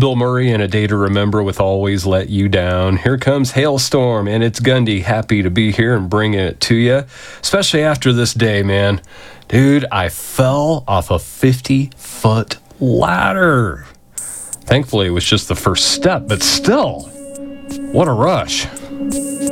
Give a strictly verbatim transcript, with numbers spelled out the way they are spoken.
Bill Murray and A Day to Remember with Always Let You Down. Here comes Hailstorm, and it's Gundy. Happy to be here and bringing it to you, especially after this day, man. Dude, I fell off a fifty-foot ladder. Thankfully, it was just the first step, but still, what a rush.